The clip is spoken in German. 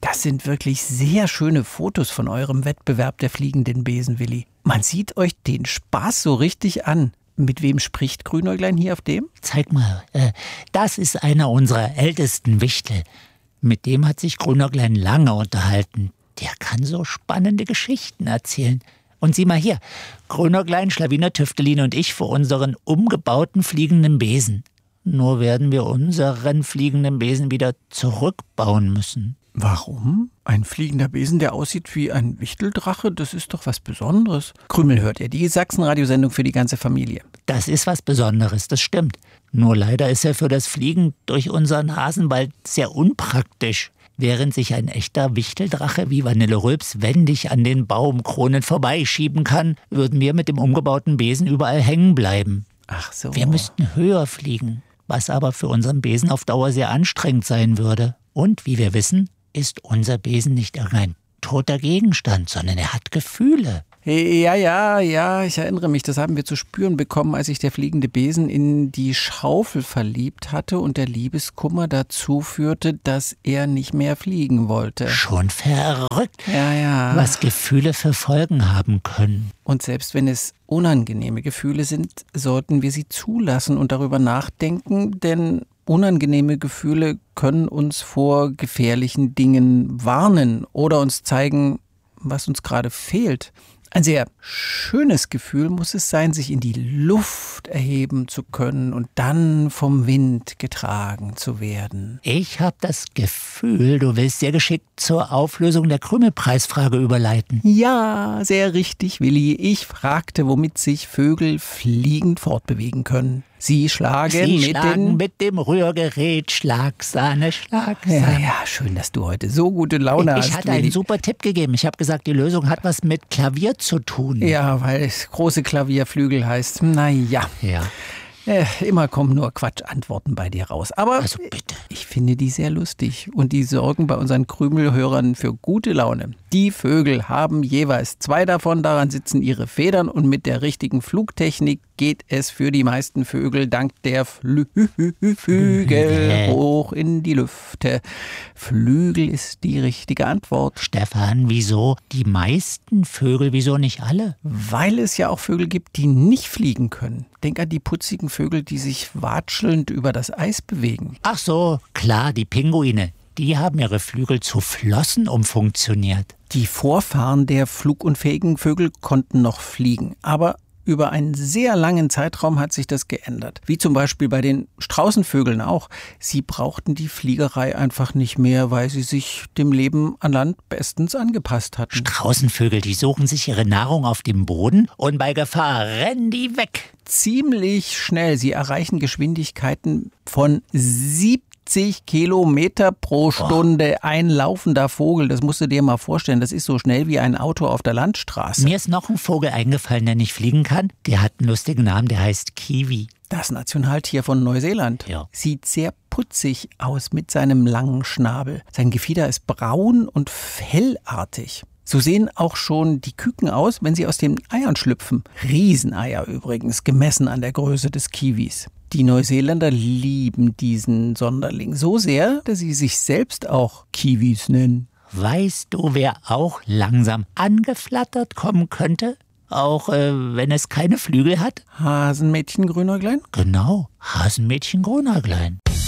Das sind wirklich sehr schöne Fotos von eurem Wettbewerb der fliegenden Besen, Willi. Man sieht euch den Spaß so richtig an. Mit wem spricht Grünäuglein hier auf dem? Zeig mal, das ist einer unserer ältesten Wichtel. Mit dem hat sich Grünäuglein lange unterhalten. Der kann so spannende Geschichten erzählen. Und sieh mal hier, Grünäuglein, Schlawiner, Tüftelin und ich für unseren umgebauten fliegenden Besen. Nur werden wir unseren fliegenden Besen wieder zurückbauen müssen. Warum? Ein fliegender Besen, der aussieht wie ein Wichteldrache, das ist doch was Besonderes. Krümel hört ihr, die Sachsen-Radiosendung für die ganze Familie. Das ist was Besonderes, das stimmt. Nur leider ist er für das Fliegen durch unseren Hasenwald sehr unpraktisch. Während sich ein echter Wichteldrache wie Vanillerülps wendig an den Baumkronen vorbeischieben kann, würden wir mit dem umgebauten Besen überall hängen bleiben. Ach so. Wir müssten höher fliegen, was aber für unseren Besen auf Dauer sehr anstrengend sein würde. Und wie wir wissen, ist unser Besen nicht irgendein toter Gegenstand, sondern er hat Gefühle. Ja, ich erinnere mich, das haben wir zu spüren bekommen, als sich der fliegende Besen in die Schaufel verliebt hatte und der Liebeskummer dazu führte, dass er nicht mehr fliegen wollte. Schon verrückt, Ja. was Gefühle für Folgen haben können. Und selbst wenn es unangenehme Gefühle sind, sollten wir sie zulassen und darüber nachdenken, denn unangenehme Gefühle können uns vor gefährlichen Dingen warnen oder uns zeigen, was uns gerade fehlt. Ein sehr schönes Gefühl muss es sein, sich in die Luft erheben zu können und dann vom Wind getragen zu werden. Ich habe das Gefühl, du willst sehr geschickt zur Auflösung der Krümelpreisfrage überleiten. Ja, sehr richtig, Willi. Ich fragte, womit sich Vögel fliegend fortbewegen können. Sie schlagen mit dem Rührgerät Schlagsahne. Ja, schön, dass du heute so gute Laune hast. Ich hatte einen super Tipp gegeben. Ich habe gesagt, die Lösung hat was mit Klavier zu tun. Ja, weil es große Klavierflügel heißt. Ja. Immer kommen nur Quatschantworten bei dir raus. Aber also bitte. Ich finde die sehr lustig und die sorgen bei unseren Krümelhörern für gute Laune. Die Vögel haben jeweils 2 davon, daran sitzen ihre Federn und mit der richtigen Flugtechnik geht es für die meisten Vögel dank der Flügel hoch in die Lüfte. Flügel ist die richtige Antwort. Stefan, wieso die meisten Vögel, wieso nicht alle? Weil es ja auch Vögel gibt, die nicht fliegen können. Denk an die putzigen Vögel, die sich watschelnd über das Eis bewegen. Ach so, klar, die Pinguine. Die haben ihre Flügel zu Flossen umfunktioniert. Die Vorfahren der flugunfähigen Vögel konnten noch fliegen, aber über einen sehr langen Zeitraum hat sich das geändert. Wie zum Beispiel bei den Straußenvögeln auch. Sie brauchten die Fliegerei einfach nicht mehr, weil sie sich dem Leben an Land bestens angepasst hatten. Straußenvögel, die suchen sich ihre Nahrung auf dem Boden und bei Gefahr rennen die weg. Ziemlich schnell. Sie erreichen Geschwindigkeiten von 70 Kilometer pro Stunde. Ein laufender Vogel, das musst du dir mal vorstellen. Das ist so schnell wie ein Auto auf der Landstraße. Mir ist noch ein Vogel eingefallen, der nicht fliegen kann. Der hat einen lustigen Namen, der heißt Kiwi. Das Nationaltier von Neuseeland. Ja. Sieht sehr putzig aus mit seinem langen Schnabel. Sein Gefieder ist braun und fellartig. So sehen auch schon die Küken aus, wenn sie aus den Eiern schlüpfen. Rieseneier übrigens, gemessen an der Größe des Kiwis. Die Neuseeländer lieben diesen Sonderling so sehr, dass sie sich selbst auch Kiwis nennen. Weißt du, wer auch langsam angeflattert kommen könnte? Auch wenn es keine Flügel hat? Hasenmädchen Grünäuglein? Genau, Hasenmädchen Grünäuglein.